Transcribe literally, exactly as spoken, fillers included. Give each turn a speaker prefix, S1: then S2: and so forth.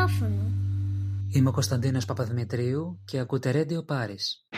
S1: ραδιόφωνο.
S2: Είμαι ο Κωνσταντίνος Παπαδημητρίου και ακούτε Radio Paris.